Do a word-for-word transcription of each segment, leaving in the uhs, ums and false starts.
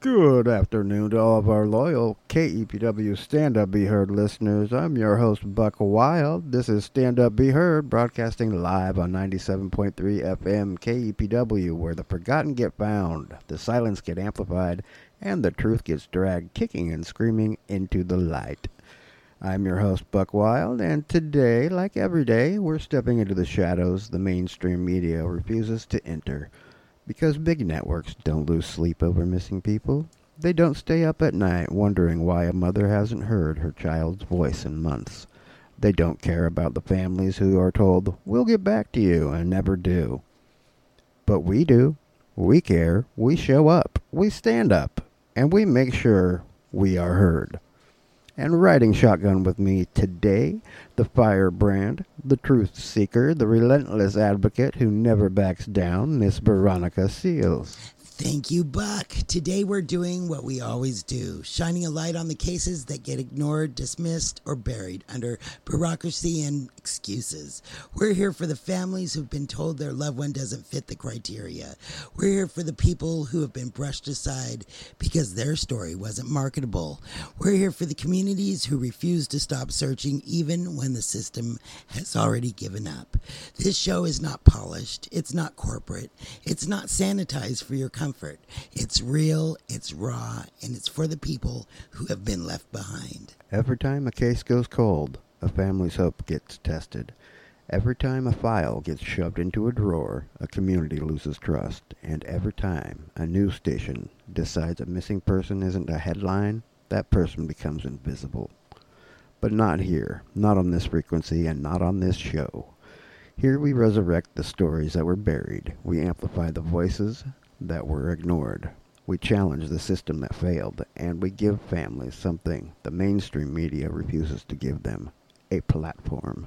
Good afternoon to all of our loyal K E P W Stand Up Be Heard listeners. I'm your host, Buck Wild. This is Stand Up Be Heard, broadcasting live on ninety-seven point three F M K E P W, where the forgotten get found, the silence get amplified, and the truth gets dragged kicking and screaming into the light. I'm your host, Buck Wild, and today, like every day, we're stepping into the shadows the mainstream media refuses to enter. Because big networks don't lose sleep over missing people. They don't stay up at night wondering why a mother hasn't heard her child's voice in months. They don't care about the families who are told, "We'll get back to you," and never do. But we do. We care. We show up. We stand up. And we make sure we are heard. And riding shotgun with me today, the firebrand, the truth seeker, the relentless advocate who never backs down, Miss Veronica Seals. Thank you, Buck. Today we're doing what we always do, shining a light on the cases that get ignored, dismissed, or buried under bureaucracy and excuses. We're here for the families who've been told their loved one doesn't fit the criteria. We're here for the people who have been brushed aside because their story wasn't marketable. We're here for the communities who refuse to stop searching even when the system has already given up. This show is not polished. It's not corporate. It's not sanitized for your comfort. Comfort. It's real, it's raw, and it's for the people who have been left behind. Every time a case goes cold, a family's hope gets tested. Every time a file gets shoved into a drawer, a community loses trust. And every time a news station decides a missing person isn't a headline, that person becomes invisible. But not here, not on this frequency, and not on this show. Here we resurrect the stories that were buried. We amplify the voices that were ignored. We challenge the system that failed, and we give families something the mainstream media refuses to give them, a platform.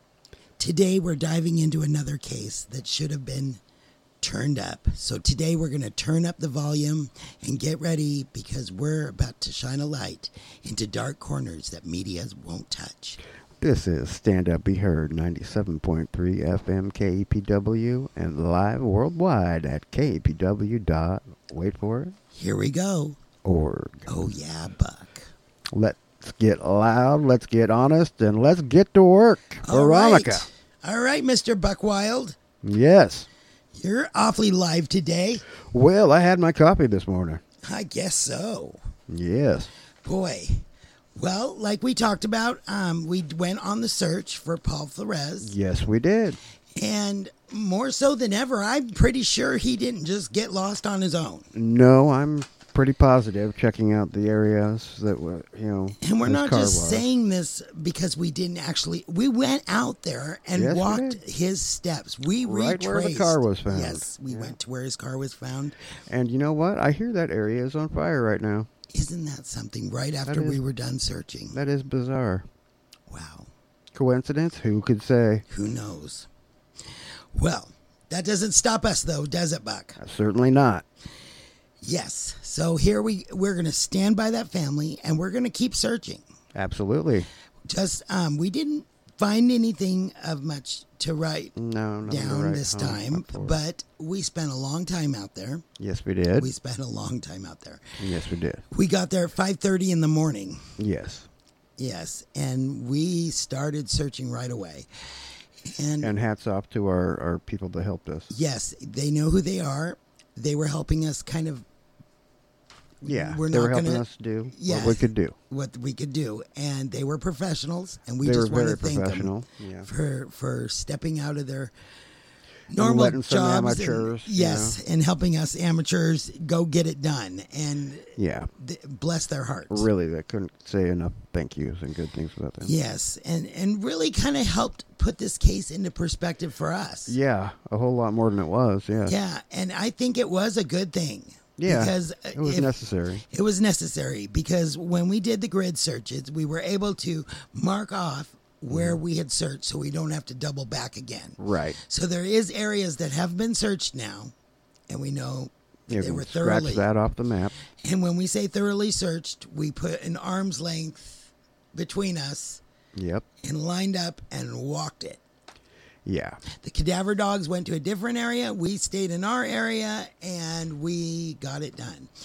Today we're diving into another case that should have been turned up. So today we're going to turn up the volume and get ready because we're about to shine a light into dark corners that media won't touch. This is Stand Up Be Heard, ninety-seven point three F M K E P W, and live worldwide at K E P W dot, wait for it, Here we go. org. Oh yeah, Buck. Let's get loud, let's get honest, and let's get to work. All Veronica. right. All right, Mister Buckwild. Yes. You're awfully live today. Well, I had my coffee this morning. I guess so. Yes. Boy. Well, like we talked about, um, we went on the search for Paul Flores. Yes, we did. And more so than ever, I'm pretty sure he didn't just get lost on his own. No, I'm pretty positive checking out the areas that were, you know. And we're his not car just was. saying this because we didn't actually, we went out there and Yes, we walked did. his steps. We Right retraced. where the car was found. Yes, we Yeah. went to where his car was found. And you know what? I hear that area is on fire right now. Isn't that something right after is- we were done searching? That is bizarre. Wow. Coincidence? Who could say? Who knows? Well, that doesn't stop us though, does it, Buck? Certainly not. Yes. So here we we're going to stand by that family and we're going to keep searching. Absolutely. Just um we didn't find anything of much to write No, no. down right this home time, up for it. but we spent a long time out there. Yes, we did. We spent a long time out there. Yes, we did. We got there at five thirty in the morning. Yes. Yes, and we started searching right away. And, And hats off to our, our people that helped us. yes, they know who they are. They were helping us kind of Yeah, we're they not were helping gonna- us do Yeah. what we could do. what we could do, and they were professionals, and we They just were want very to thank them professional. Yeah. for for stepping out of their And normal letting some jobs, amateurs, and, you yes, and helping us amateurs go get it done, and Yeah. th- bless their hearts. Really, I couldn't say enough thank yous and good things about them. Yes, and and really kind of helped put this case into perspective for us. Yeah, a whole lot more than it was. Yeah. Yeah, and I think it was a good thing. Yeah, because it was if- necessary. It was necessary because when we did the grid searches, we were able to mark off where Mm-hmm. we had searched so we don't have to double back again. Right. So there is areas that have been searched now, and we know You they can were scratch thoroughly. that off the map. And when we say thoroughly searched, we put an arm's length between us Yep. and lined up and walked it. Yeah. The cadaver dogs went to a different area. We stayed in our area, and we got it done.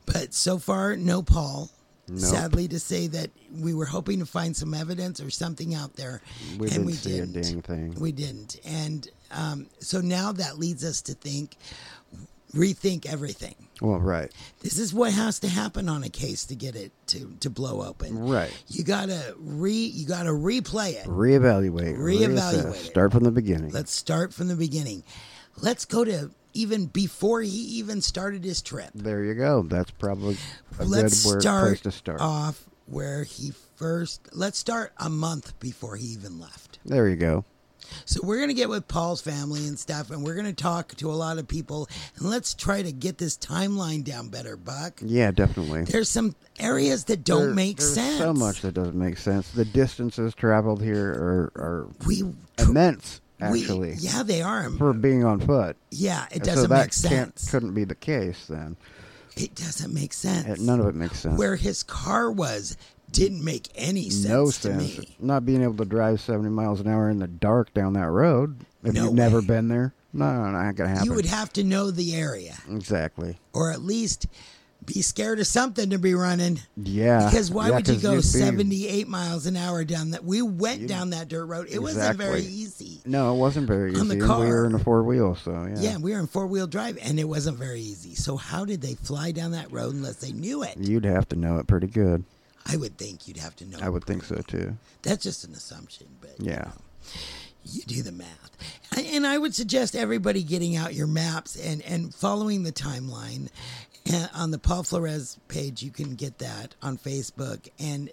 But so far, no Paul. Nope. Sadly to say that we were hoping to find some evidence or something out there, We and didn't we see didn't. a dang thing. We didn't. And um, so now that leads us to think, rethink everything. Well, right. This is what has to happen on a case to get it to, to blow open. Right. You gotta re you gotta replay it. Reevaluate. Reevaluate reassess, it. Start from the beginning. Let's start from the beginning. Let's go to even before he even started his trip. There you go. That's probably a Let's good word, start place to start. off where he first. Let's start a month before he even left. There you go. So we're going to get with Paul's family and stuff, and we're going to talk to a lot of people, and let's try to get this timeline down better, Buck. Yeah, definitely. There's some areas that don't There- make there's sense. so much that doesn't make sense. The distances traveled here are, are We, immense, we actually, yeah, they are. for being on foot. Yeah, it so doesn't that make sense. Can't, couldn't be the case then. It doesn't make sense. It- none of it makes sense. Where his car was didn't make any sense no to sense. me. Not being able to drive seventy miles an hour in the dark down that road if No you've never way. been there. No, no, no, not gonna happen. You would have to know the area, exactly. or at least be scared of something to be running. Yeah. Because why Yeah, would you 'cause go you'd be- seventy-eight miles an hour down that? We went You- down that dirt road. It wasn't very Exactly. easy. No, it wasn't very easy. On the and we car. were in a four wheel, so yeah. Yeah, we were in four wheel drive, and it wasn't very easy. So how did they fly down that road unless they knew it? You'd have to know it pretty good. I would think you'd have to know. I would think so too. That's just an assumption, but you Yeah. know, you do the math. And- And I would suggest everybody getting out your maps and, and following the timeline. And on the Paul Flores page, you can get that on Facebook. And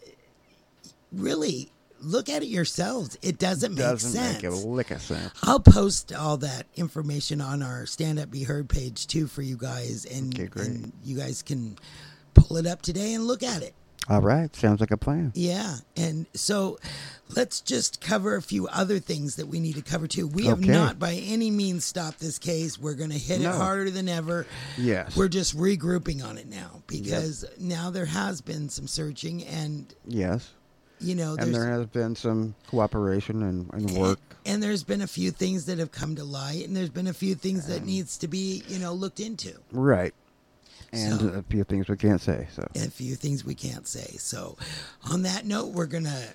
really look at it yourselves. It doesn't make Doesn't sense. make a lick of sense. I'll post all that information on our Stand Up Be Heard page too for you guys. And, Okay, great. and you guys can pull it up today and look at it. All right, sounds like a plan. Yeah, and so let's just cover a few other things that we need to cover too. We have Okay. not by any means stopped this case. We're going to hit No. it harder than ever. Yes. We're just regrouping on it now because now there has been some searching and, Yes. you know, there's, And there has been some cooperation and, and work. and there's been a few things that have come to light, and there's been a few things that needs to be, you know, looked into. Right. And So- a few things we can't say. So A few things we can't say. So on that note, we're going to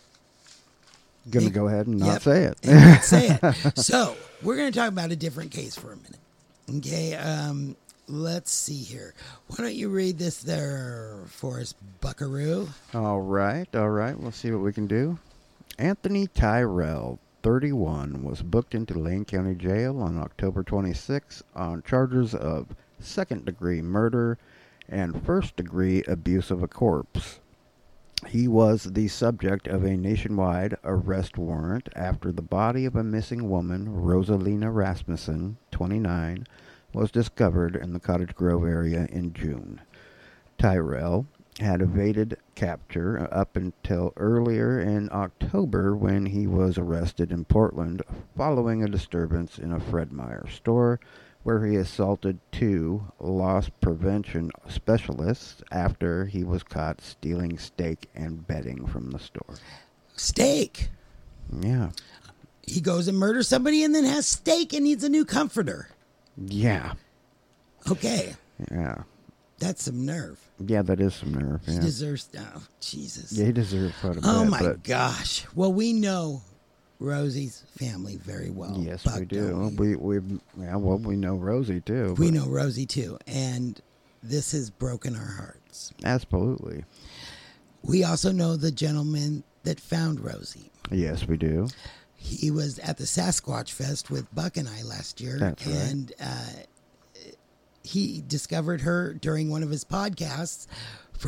gonna Hey, go ahead and yep. not say it. and not say it. So we're going to talk about a different case for a minute. Okay, um, let's see here. Why don't you read this there for us, Buckaroo? All right, all right. We'll see what we can do. Anthony Tyrell, thirty-one, was booked into Lane County Jail on October twenty-sixth on charges of second-degree murder and first-degree abuse of a corpse. He was the subject of a nationwide arrest warrant after the body of a missing woman, Rosalina Rasmussen, twenty-nine, was discovered in the Cottage Grove area in June. Tyrell had evaded capture up until earlier in October when he was arrested in Portland following a disturbance in a Fred Meyer store where he assaulted two loss prevention specialists after he was caught stealing steak and bedding from the store. Steak. Yeah. He goes and murders somebody and then has steak and needs a new comforter. Yeah. Okay, Yeah. that's some nerve. Yeah, that is some nerve. He Yeah, deserves. Oh, Jesus. yeah he deserves quite a oh bit. my but gosh. Well, we know Rosie's family very well. yes, Buck, we don't do. We we yeah. Well, we know Rosie too. We but- know Rosie too, and this has broken our hearts. Absolutely. We also know the gentleman that found Rosie. Yes, we do. He was at the Sasquatch Fest with Buck and I last year, That's right. and uh, he discovered her during one of his podcasts